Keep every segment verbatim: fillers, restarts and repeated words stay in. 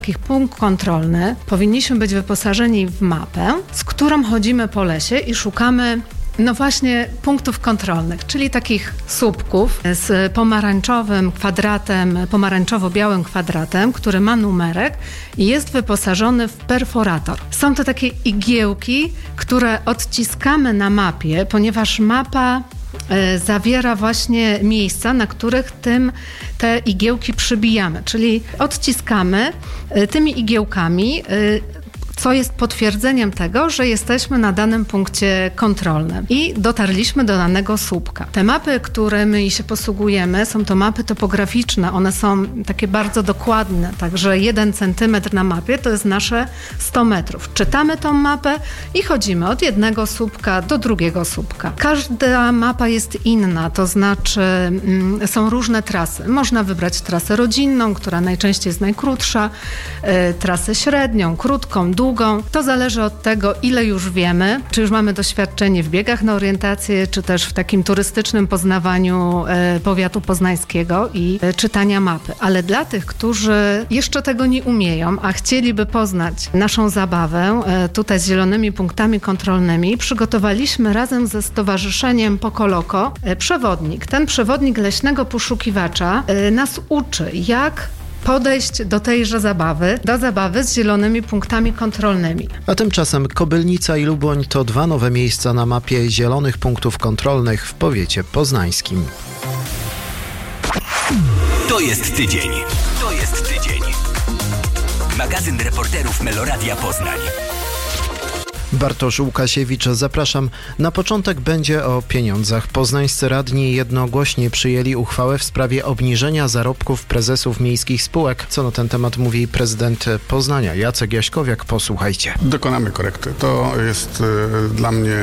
Taki punkt kontrolny powinniśmy być wyposażeni w mapę, z którą chodzimy po lesie i szukamy no właśnie punktów kontrolnych, czyli takich słupków z pomarańczowym kwadratem, pomarańczowo-białym kwadratem, który ma numerek i jest wyposażony w perforator. Są to takie igiełki, które odciskamy na mapie, ponieważ mapa zawiera właśnie miejsca, na których tym te igiełki przybijamy, czyli odciskamy tymi igiełkami, co jest potwierdzeniem tego, że jesteśmy na danym punkcie kontrolnym i dotarliśmy do danego słupka. Te mapy, którymi się posługujemy, są to mapy topograficzne. One są takie bardzo dokładne, także jeden centymetr na mapie to jest nasze sto metrów. Czytamy tą mapę i chodzimy od jednego słupka do drugiego słupka. Każda mapa jest inna, to znaczy mm, są różne trasy. Można wybrać trasę rodzinną, która najczęściej jest najkrótsza, y, trasę średnią, krótką, długą. To zależy od tego, ile już wiemy, czy już mamy doświadczenie w biegach na orientację, czy też w takim turystycznym poznawaniu e, powiatu poznańskiego i e, czytania mapy. Ale dla tych, którzy jeszcze tego nie umieją, a chcieliby poznać naszą zabawę e, tutaj z zielonymi punktami kontrolnymi, przygotowaliśmy razem ze Stowarzyszeniem Pokoloko e, przewodnik. Ten przewodnik leśnego poszukiwacza e, nas uczy, jak podejść do tejże zabawy, do zabawy z zielonymi punktami kontrolnymi. A tymczasem Kobylnica i Luboń to dwa nowe miejsca na mapie zielonych punktów kontrolnych w powiecie poznańskim. To jest tydzień. To jest tydzień. Magazyn reporterów Meloradia Poznań. Bartosz Łukasiewicz, zapraszam. Na początek będzie o pieniądzach. Poznańscy radni jednogłośnie przyjęli uchwałę w sprawie obniżenia zarobków prezesów miejskich spółek. Co na ten temat mówi prezydent Poznania Jacek Jaśkowiak? Posłuchajcie. Dokonamy korekty. To jest y, dla mnie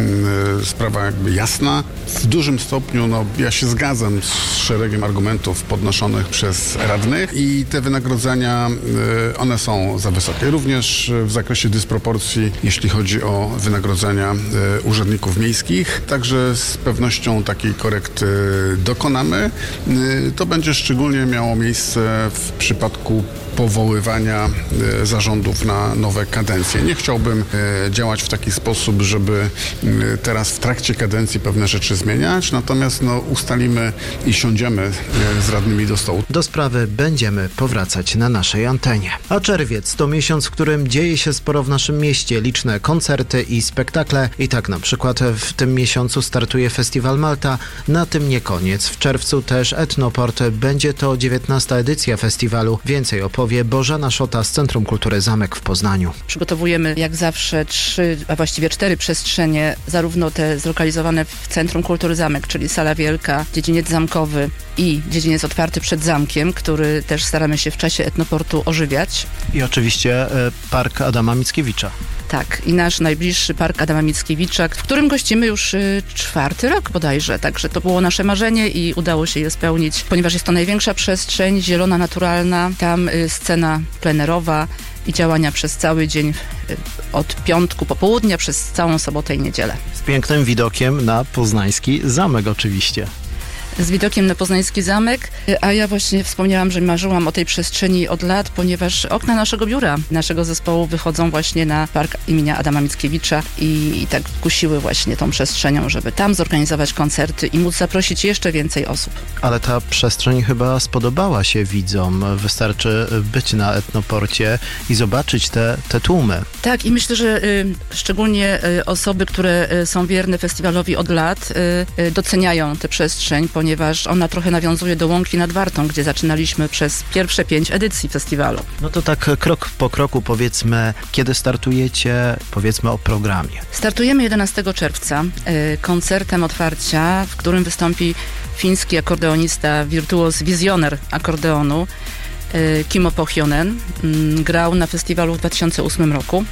y, sprawa jakby jasna. W dużym stopniu no, ja się zgadzam z szeregiem argumentów podnoszonych przez radnych i te wynagrodzenia, y, one są za wysokie. Również w zakresie dysproporcji, jeśli chodzi Chodzi o wynagrodzenia y, urzędników miejskich. Także z pewnością takiej korekty dokonamy. Y, to będzie szczególnie miało miejsce w przypadku powoływania y, zarządów na nowe kadencje. Nie chciałbym y, działać w taki sposób, żeby y, teraz w trakcie kadencji pewne rzeczy zmieniać, natomiast no, ustalimy i siądziemy y, z radnymi do stołu. Do sprawy będziemy powracać na naszej antenie. A czerwiec to miesiąc, w którym dzieje się sporo w naszym mieście. Liczne koncerty i spektakle. I tak na przykład w tym miesiącu startuje Festiwal Malta. Na tym nie koniec. W czerwcu też Etnoport. Będzie to dziewiętnasta edycja festiwalu. Więcej opowie Bożena Szota z Centrum Kultury Zamek w Poznaniu. Przygotowujemy jak zawsze trzy, a właściwie cztery przestrzenie, zarówno te zlokalizowane w Centrum Kultury Zamek, czyli Sala Wielka, dziedziniec zamkowy i dziedziniec otwarty przed zamkiem, który też staramy się w czasie Etnoportu ożywiać. I oczywiście e, Park Adama Mickiewicza. Tak, i nasz najbliższy Park Adama Mickiewicza, w którym gościmy już y, czwarty rok bodajże, także to było nasze marzenie i udało się je spełnić, ponieważ jest to największa przestrzeń, zielona, naturalna, tam y, scena plenerowa i działania przez cały dzień, y, od piątku po południa, przez całą sobotę i niedzielę. Z pięknym widokiem na poznański zamek oczywiście. Z widokiem na poznański zamek, a ja właśnie wspomniałam, że marzyłam o tej przestrzeni od lat, ponieważ okna naszego biura, naszego zespołu wychodzą właśnie na Park imienia Adama Mickiewicza i, i tak kusiły właśnie tą przestrzenią, żeby tam zorganizować koncerty i móc zaprosić jeszcze więcej osób. Ale ta przestrzeń chyba spodobała się widzom. Wystarczy być na Etnoporcie i zobaczyć te, te tłumy. Tak, i myślę, że y, szczególnie y, osoby, które y, są wierne festiwalowi od lat, y, y, doceniają tę przestrzeń, ponieważ ona trochę nawiązuje do Łąki nad Wartą, gdzie zaczynaliśmy przez pierwsze pięć edycji festiwalu. No to tak krok po kroku powiedzmy, kiedy startujecie, powiedzmy o programie. Startujemy jedenastego czerwca y, koncertem otwarcia, w którym wystąpi fiński akordeonista, wirtuoz, wizjoner akordeonu, Kimmo Pohjonen. Grał na festiwalu w dwa tysiące ósmym roku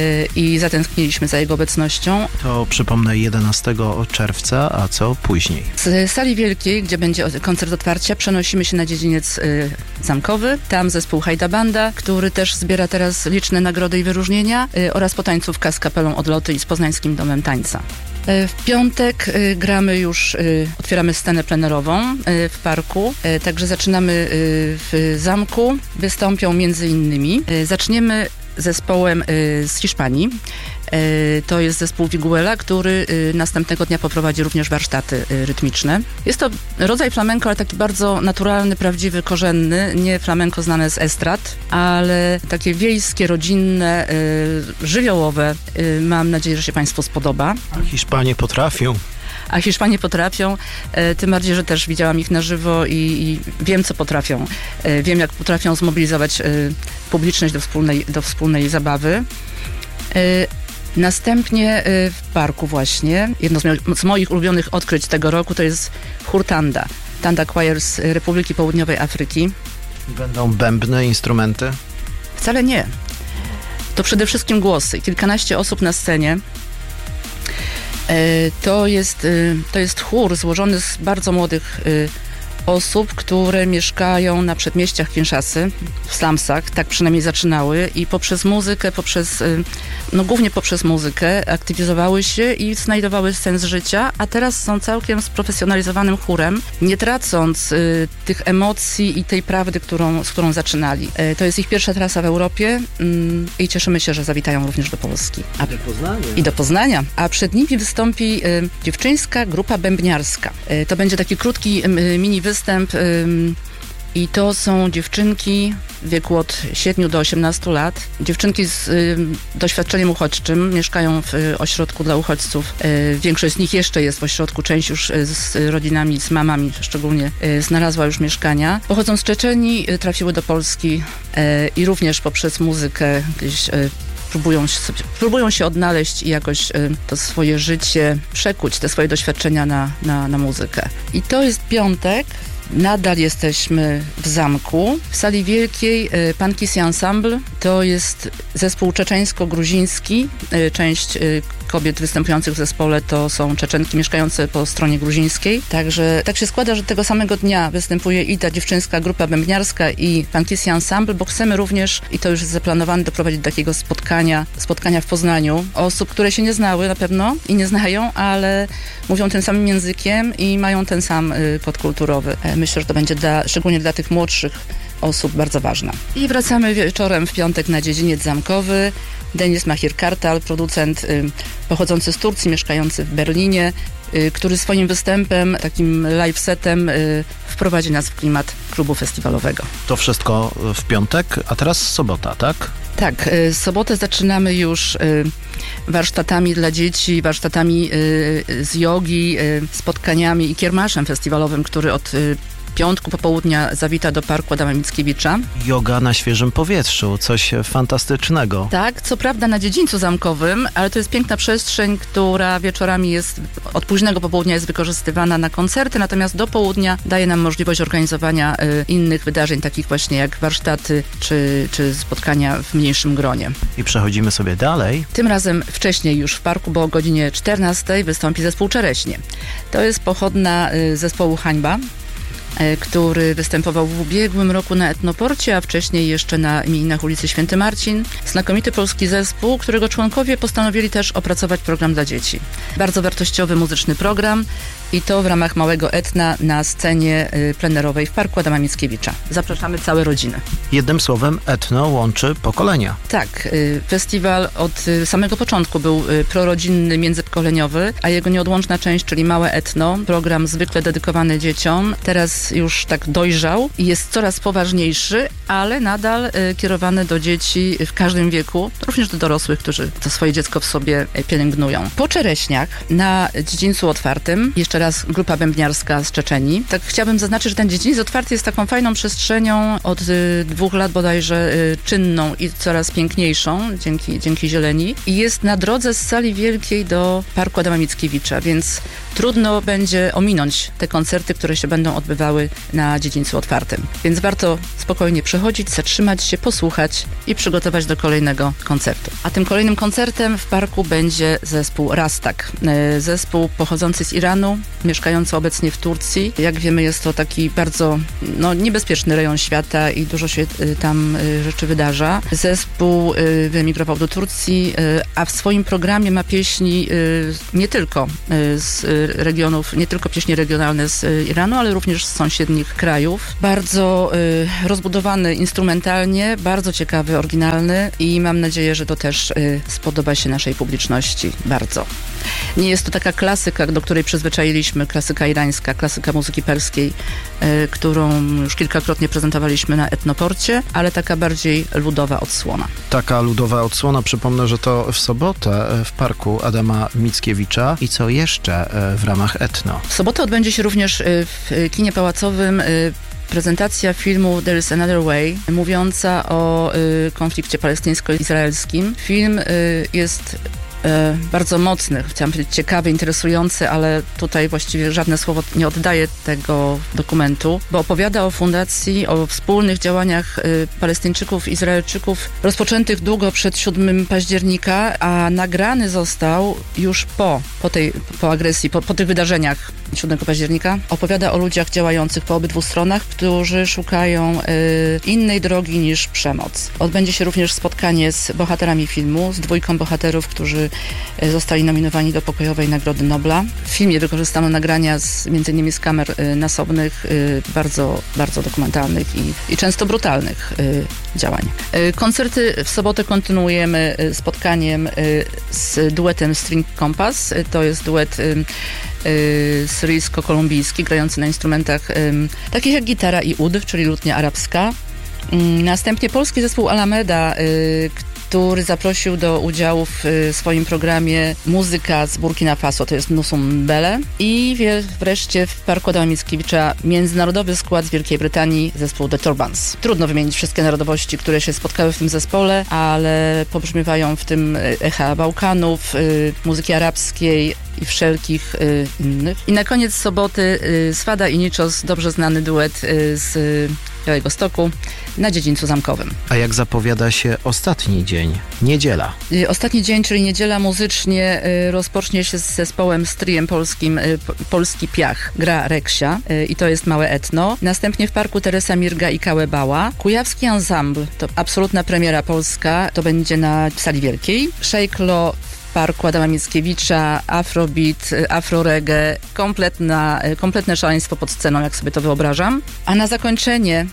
i zatęskniliśmy za jego obecnością. To przypomnę jedenastego czerwca, a co później? Z Sali Wielkiej, gdzie będzie koncert otwarcia, przenosimy się na dziedziniec zamkowy. Tam zespół Hajda Banda, który też zbiera teraz liczne nagrody i wyróżnienia oraz potańcówka z kapelą Odloty i z Poznańskim Domem Tańca. W piątek gramy już, otwieramy scenę plenerową w parku, także zaczynamy w zamku. Wystąpią między innymi. Zaczniemy zespołem z Hiszpanii. To jest zespół Viguela, który następnego dnia poprowadzi również warsztaty rytmiczne. Jest to rodzaj flamenko, ale taki bardzo naturalny, prawdziwy, korzenny. Nie flamenko znane z estrad, ale takie wiejskie, rodzinne, żywiołowe. Mam nadzieję, że się Państwu spodoba. Hiszpanie potrafią. A Hiszpanie potrafią, tym bardziej, że też widziałam ich na żywo i, i wiem, co potrafią. Wiem, jak potrafią zmobilizować publiczność do wspólnej, do wspólnej zabawy. Następnie w parku właśnie, jedno z, mo- z moich ulubionych odkryć tego roku to jest chór Tanda. Tanda Choir z Republiki Południowej Afryki. Będą bębny, instrumenty? Wcale nie. To przede wszystkim głosy. Kilkanaście osób na scenie. To jest, to jest chór złożony z bardzo młodych osób, które mieszkają na przedmieściach Kinszasy, w slumsach, tak przynajmniej zaczynały i poprzez muzykę, poprzez, no głównie poprzez muzykę aktywizowały się i znajdowały sens życia, a teraz są całkiem sprofesjonalizowanym chórem, nie tracąc y, tych emocji i tej prawdy, którą, z którą zaczynali. Y, to jest ich pierwsza trasa w Europie y, i cieszymy się, że zawitają również do Polski. A, do Poznania. I do Poznania. A przed nimi wystąpi y, dziewczyńska grupa bębniarska. Y, to będzie taki krótki y, mini występ ym, i to są dziewczynki w wieku od siedmiu do osiemnastu lat. Dziewczynki z ym, doświadczeniem uchodźczym, mieszkają w y, ośrodku dla uchodźców. Y, większość z nich jeszcze jest w ośrodku, część już y, z rodzinami, z mamami szczególnie y, znalazła już mieszkania. Pochodzą z Czeczenii, y, trafiły do Polski y, i również poprzez muzykę gdzieś y, Próbują się, próbują się odnaleźć i jakoś y, to swoje życie przekuć, te swoje doświadczenia na, na, na muzykę. I to jest piątek. Nadal jesteśmy w zamku. W sali wielkiej y, Pankisi Ensemble. To jest zespół czeczeńsko-gruziński. Y, część y, kobiet występujących w zespole to są Czeczenki mieszkające po stronie gruzińskiej. Także tak się składa, że tego samego dnia występuje i ta dziewczyńska grupa bębniarska i Pankisi Ensemble, bo chcemy również, i to już jest zaplanowane, doprowadzić do takiego spotkania, spotkania w Poznaniu osób, które się nie znały na pewno i nie znają, ale mówią tym samym językiem i mają ten sam y, kod kulturowy. Myślę, że to będzie dla, szczególnie dla tych młodszych osób bardzo ważna. I wracamy wieczorem w piątek na dziedziniec zamkowy. Denis Mahir-Kartal, producent y, pochodzący z Turcji, mieszkający w Berlinie, y, który swoim występem, takim live setem y, wprowadzi nas w klimat klubu festiwalowego. To wszystko w piątek, a teraz sobota, tak? Tak, y, sobotę zaczynamy już y, warsztatami dla dzieci, warsztatami y, z jogi, y, spotkaniami i kiermaszem festiwalowym, który od y, piątku popołudnia zawita do Parku Adama Mickiewicza. Yoga na świeżym powietrzu, coś fantastycznego. Tak, co prawda na dziedzińcu zamkowym, ale to jest piękna przestrzeń, która wieczorami jest, od późnego popołudnia jest wykorzystywana na koncerty, natomiast do południa daje nam możliwość organizowania y, innych wydarzeń, takich właśnie jak warsztaty czy, czy spotkania w mniejszym gronie. I przechodzimy sobie dalej. Tym razem wcześniej już w parku, bo o godzinie czternastej wystąpi zespół Czereśnie. To jest pochodna y, zespołu Hańba, który występował w ubiegłym roku na Etnoporcie, a wcześniej jeszcze na imieninach ulicy Święty Marcin. Znakomity polski zespół, którego członkowie postanowili też opracować program dla dzieci. Bardzo wartościowy muzyczny program i to w ramach małego etna na scenie plenerowej w Parku Adama Mickiewicza. Zapraszamy całe rodziny. Jednym słowem, etno łączy pokolenia. Tak, festiwal od samego początku był prorodzinny, międzypokoleniowy, a jego nieodłączna część, czyli małe etno, program zwykle dedykowany dzieciom, teraz już tak dojrzał i jest coraz poważniejszy, ale nadal y, kierowany do dzieci w każdym wieku, również do dorosłych, którzy to swoje dziecko w sobie pielęgnują. Po Czereśniach na dziedzińcu otwartym, jeszcze raz grupa bębniarska z Czeczenii. Tak chciałabym zaznaczyć, że ten dziedziniec otwarty jest taką fajną przestrzenią od y, dwóch lat bodajże y, czynną i coraz piękniejszą dzięki, dzięki zieleni i jest na drodze z sali wielkiej do Parku Adama Mickiewicza, więc trudno będzie ominąć te koncerty, które się będą odbywały na dziedzińcu otwartym. Więc warto spokojnie przychodzić, zatrzymać się, posłuchać i przygotować do kolejnego koncertu. A tym kolejnym koncertem w parku będzie zespół Rastak. Zespół pochodzący z Iranu, mieszkający obecnie w Turcji. Jak wiemy, jest to taki bardzo no, niebezpieczny rejon świata i dużo się tam rzeczy wydarza. Zespół wyemigrował do Turcji, a w swoim programie ma pieśni nie tylko z regionów, nie tylko pieśni regionalne z Iranu, ale również z sąsiednich krajów. Bardzo rozbudowany instrumentalnie, bardzo ciekawy, oryginalny i mam nadzieję, że to też spodoba się naszej publiczności bardzo. Nie jest to taka klasyka, do której przyzwyczailiśmy, klasyka irańska, klasyka muzyki perskiej, y, którą już kilkakrotnie prezentowaliśmy na Etnoporcie, ale taka bardziej ludowa odsłona. Taka ludowa odsłona, przypomnę, że to w sobotę w parku Adama Mickiewicza i co jeszcze w ramach Etno? W sobotę odbędzie się również w kinie pałacowym y, prezentacja filmu There is Another Way, mówiąca o y, konflikcie palestyńsko-izraelskim. Film y, jest E, bardzo mocny, chciałam powiedzieć ciekawy, interesujący, ale tutaj właściwie żadne słowo nie oddaje tego dokumentu, bo opowiada o fundacji, o wspólnych działaniach y, Palestyńczyków i Izraelczyków rozpoczętych długo przed siódmego października, a nagrany został już po, po tej po agresji, po, po tych wydarzeniach siódmego października. Opowiada o ludziach działających po obydwu stronach, którzy szukają y, innej drogi niż przemoc. Odbędzie się również spotkanie z bohaterami filmu, z dwójką bohaterów, którzy y, zostali nominowani do Pokojowej Nagrody Nobla. W filmie wykorzystano nagrania z, między innymi z kamer y, nasobnych, y, bardzo, bardzo dokumentalnych i, i często brutalnych y, działań. Y, koncerty w sobotę kontynuujemy y, spotkaniem y, z duetem String Compass. Y, to jest duet y, syryjsko-kolumbijski, grający na instrumentach um, takich jak gitara i ud, czyli lutnia arabska. Um, następnie polski zespół Alameda, y, który zaprosił do udziału w y, swoim programie muzyka z Burkina Faso, to jest Nusum Bele. I wie, wreszcie w parku Adama Mickiewicza międzynarodowy skład z Wielkiej Brytanii, zespół The Turbans. Trudno wymienić wszystkie narodowości, które się spotkały w tym zespole, ale pobrzmiewają w tym echa Bałkanów, y, muzyki arabskiej i wszelkich y, innych. I na koniec soboty y, Swada i Niczos, dobrze znany duet y, z y, Białegostoku na dziedzińcu zamkowym. A jak zapowiada się ostatni dzień? Niedziela. Y, ostatni dzień, czyli niedziela muzycznie y, rozpocznie się z zespołem Stryjem polskim y, Polski Piach. Gra Reksia y, i to jest małe etno. Następnie w parku Teresa Mirga i Kałebała. Kujawski Ensemble, to absolutna premiera polska, to będzie na Sali Wielkiej. Szejklo w parku Adama Mickiewicza, afrobeat, afroreggae, kompletna, kompletne szaleństwo pod sceną, jak sobie to wyobrażam. A na zakończenie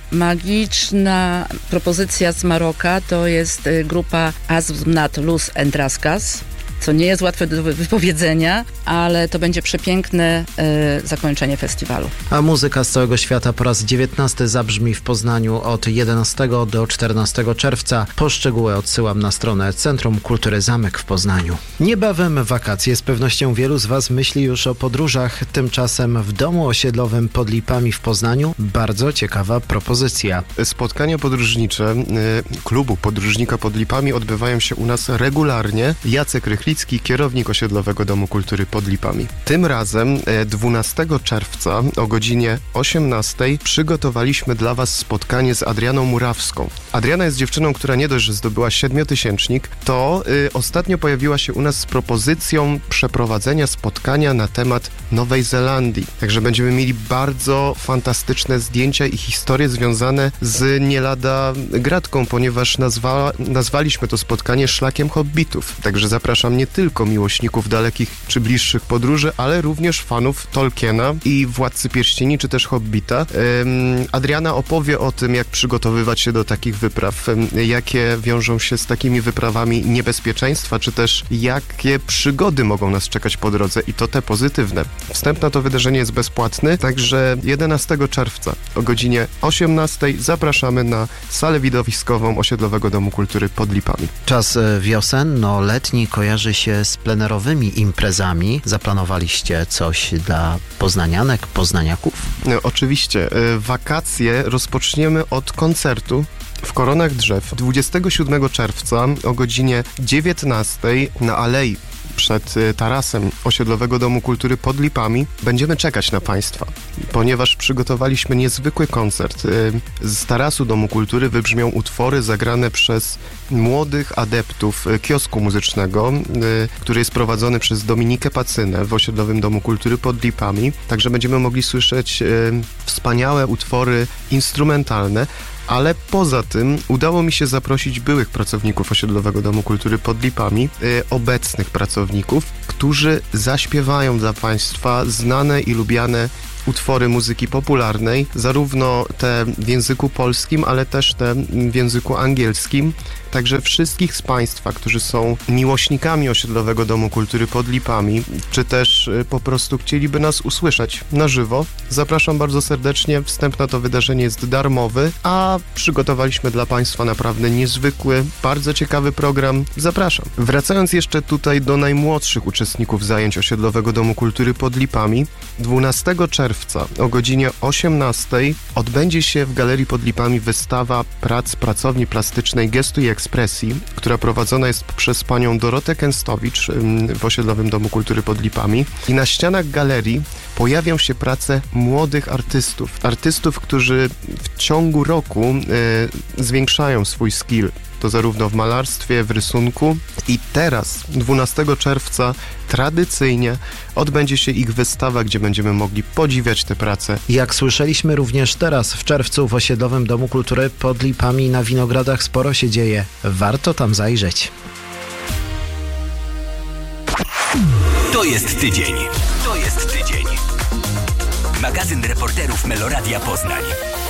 magiczna propozycja z Maroka, to jest grupa Azmnat Luz and Raskas, co nie jest łatwe do wypowiedzenia, ale to będzie przepiękne y, zakończenie festiwalu. A muzyka z całego świata po raz dziewiętnasty zabrzmi w Poznaniu od jedenastego do czternastego czerwca. Poszczegóły odsyłam na stronę Centrum Kultury Zamek w Poznaniu. Niebawem wakacje. Z pewnością wielu z Was myśli już o podróżach. Tymczasem w domu osiedlowym pod Lipami w Poznaniu bardzo ciekawa propozycja. Spotkania podróżnicze y, klubu Podróżnika pod Lipami odbywają się u nas regularnie. Jacek Rychlicki, kierownik Osiedlowego Domu Kultury pod Lipami. Tym razem dwunastego czerwca o godzinie osiemnastej przygotowaliśmy dla Was spotkanie z Adrianą Murawską. Adriana jest dziewczyną, która nie dość, że zdobyła siedmiotysięcznik, to y, ostatnio pojawiła się u nas z propozycją przeprowadzenia spotkania na temat Nowej Zelandii. Także będziemy mieli bardzo fantastyczne zdjęcia i historie związane z nie lada gratką, ponieważ nazwa, nazwaliśmy to spotkanie Szlakiem Hobbitów. Także zapraszam nie tylko miłośników dalekich czy bliższych podróży, ale również fanów Tolkiena i Władcy Pierścieni, czy też Hobbita. Ym, Adriana opowie o tym, jak przygotowywać się do takich wypraw, ym, jakie wiążą się z takimi wyprawami niebezpieczeństwa, czy też jakie przygody mogą nas czekać po drodze i to te pozytywne. Wstęp na to wydarzenie jest bezpłatny, także jedenastego czerwca o godzinie osiemnastej zapraszamy na salę widowiskową Osiedlowego Domu Kultury pod Lipami. Czas wiosenno-letni kojarzy się z plenerowymi imprezami. Zaplanowaliście coś dla poznanianek, poznaniaków? No, oczywiście. Wakacje rozpoczniemy od koncertu w Koronach Drzew dwudziestego siódmego czerwca o godzinie dziewiętnastej na Alei przed tarasem Osiedlowego Domu Kultury pod Lipami. Będziemy czekać na Państwa, ponieważ przygotowaliśmy niezwykły koncert. Z tarasu Domu Kultury wybrzmią utwory zagrane przez młodych adeptów kiosku muzycznego, który jest prowadzony przez Dominikę Pacynę w Osiedlowym Domu Kultury pod Lipami. Także będziemy mogli słyszeć wspaniałe utwory instrumentalne. Ale poza tym udało mi się zaprosić byłych pracowników Osiedlowego Domu Kultury pod Lipami, yy, obecnych pracowników, którzy zaśpiewają dla Państwa znane i lubiane utwory muzyki popularnej, zarówno te w języku polskim, ale też te w języku angielskim. Także wszystkich z Państwa, którzy są miłośnikami Osiedlowego Domu Kultury pod Lipami, czy też po prostu chcieliby nas usłyszeć na żywo, zapraszam bardzo serdecznie. Wstęp na to wydarzenie jest darmowy, a przygotowaliśmy dla Państwa naprawdę niezwykły, bardzo ciekawy program. Zapraszam. Wracając jeszcze tutaj do najmłodszych uczestników zajęć Osiedlowego Domu Kultury pod Lipami, dwunastego czerwca o godzinie osiemnastej odbędzie się w Galerii pod Lipami wystawa prac pracowni plastycznej Gestu i Ekspresji, która prowadzona jest przez panią Dorotę Kęstowicz w Osiedlowym Domu Kultury pod Lipami. I na ścianach galerii pojawią się prace młodych artystów. Artystów, którzy w ciągu roku y, zwiększają swój skill. To zarówno w malarstwie, w rysunku. I teraz, dwunastego czerwca, tradycyjnie odbędzie się ich wystawa, gdzie będziemy mogli podziwiać te prace. Jak słyszeliśmy również teraz, w czerwcu w Osiedlowym Domu Kultury pod Lipami na Winogradach sporo się dzieje. Warto tam zajrzeć. To jest tydzień. To jest tydzień. Magazyn reporterów Meloradia Poznań.